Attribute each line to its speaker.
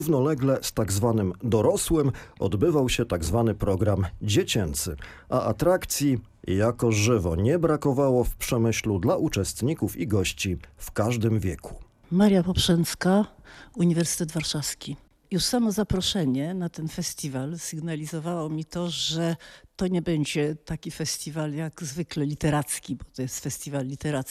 Speaker 1: Równolegle z tak zwanym dorosłym odbywał się tak zwany program dziecięcy, a atrakcji jako żywo nie brakowało w Przemyślu dla uczestników i gości w każdym wieku.
Speaker 2: Maria Poprzęcka, Uniwersytet Warszawski. Już samo zaproszenie na ten festiwal sygnalizowało mi to, że to nie będzie taki festiwal jak zwykle literacki, bo to jest festiwal literacki.